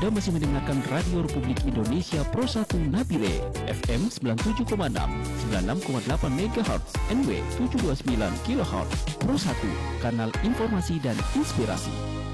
Anda masih mendengarkan Radio Republik Indonesia Pro 1 Nabire FM 97,6, 96,8 MHz, NW 729 kHz. Pro 1, kanal informasi dan inspirasi.